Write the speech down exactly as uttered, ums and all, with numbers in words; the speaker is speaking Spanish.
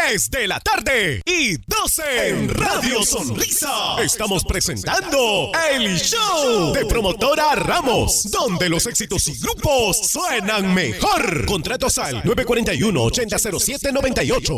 tres de la tarde y doce en Radio Sonrisa. Estamos presentando el show de Promotora Ramos, donde los éxitos y grupos suenan mejor. Contratos al nueve cuatro uno, ocho cero cero siete nueve ocho.